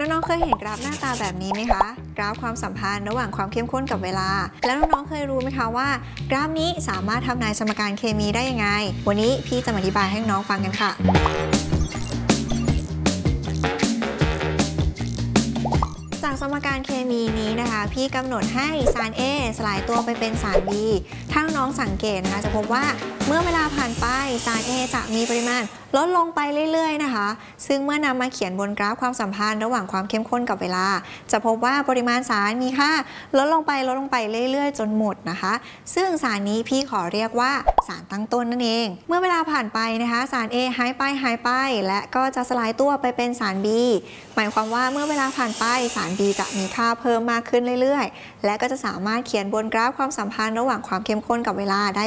น้องๆเคยเห็นกราฟหน้าตาแบบนี้ไหมคะกราฟความสัมพันธ์ระหว่างความเข้มข้นกับเวลาแล้วน้องๆเคยรู้ไหมคะว่ากราฟนี้สามารถทำนายสมการเคมีได้ยังไงวันนี้พี่จะมาอธิบายให้น้องฟังกันค่ะจากสมการเคมีนี้นะคะพี่กำหนดให้สาร A สลายตัวไปเป็นสาร B ถ้าน้องสังเกตนะคะจะพบว่าเมื่อเวลาผ่านไปสาร A จะมีปริมาณลดลงไปเรื่อยๆนะคะซึ่งเมื่อนำมาเขียนบนกราฟความสัมพันธ์ระหว่างความเข้มข้นกับเวลาจะพบว่าปริมาณสารมีค่าลดลงไปเรื่อยๆจนหมดนะคะซึ่งสารนี้พี่ขอเรียกว่าสารตั้งต้นนั่นเองเมื่อเวลาผ่านไปนะคะสาร A หายไปและก็จะสลายตัวไปเป็นสาร B หมายความว่าเมื่อเวลาผ่านไปสาร B จะมีค่าเพิ่มมากขึ้นเรื่อยๆและก็จะสามารถเขียนบนกราฟความสัมพันธ์ระหว่างความเข้มข้นกับเวลาได้